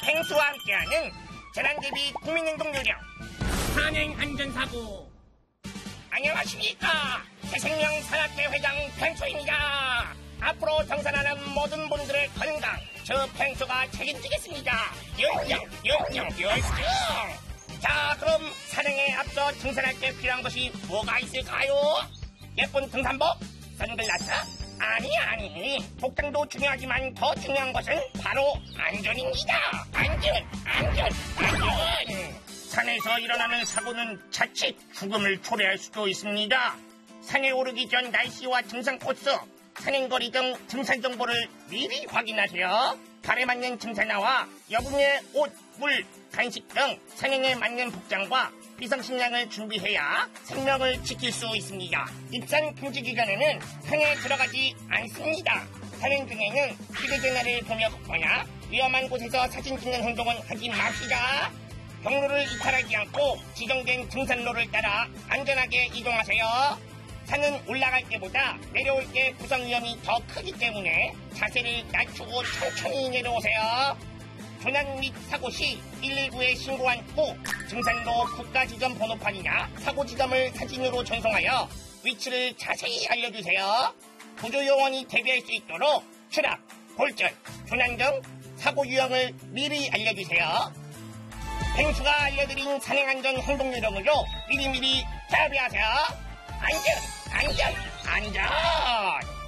펭수와 함께하는 재난대비 국민행동요령 산행안전사고. 안녕하십니까. 새생명 산악회 회장 펭수입니다. 앞으로 등산하는 모든 분들의 건강 저 펭수가 책임지겠습니다. 뿅뿅뿅뿅뿅뿅. 자, 그럼 산행에 앞서 등산할 때 필요한 것이 뭐가 있을까요? 예쁜 등산복? 선글라스? 아니 복장도 중요하지만 더 중요한 것은 바로 안전입니다. 안전. 산에서 일어나는 사고는 자칫 죽음을 초래할 수도 있습니다. 산에 오르기 전 날씨와 등산 코스, 산행거리 등 등산 정보를 미리 확인하세요. 발에 맞는 등산화와 여분의 옷, 물, 간식 등 산행에 맞는 복장과 비상식량을 준비해야 생명을 지킬 수 있습니다. 입산 금지 기간에는 산에 들어가지 않습니다. 산행 중에는 휴대전화를 보며 걷거나 위험한 곳에서 사진 찍는 행동은 하지 맙시다. 경로를 이탈하지 않고 지정된 등산로를 따라 안전하게 이동하세요. 산은 올라갈 때보다 내려올 때 부상 위험이 더 크기 때문에 자세를 낮추고 천천히 내려오세요. 조난 및 사고 시 119에 신고한 후 등산로 국가지점 번호판이나 사고 지점을 사진으로 전송하여 위치를 자세히 알려주세요. 구조요원이 대비할 수 있도록 추락, 골절, 조난 등 사고 유형을 미리 알려주세요. 펭수가 알려드린 산행안전 행동요령으로 미리미리 대비하세요. 안전!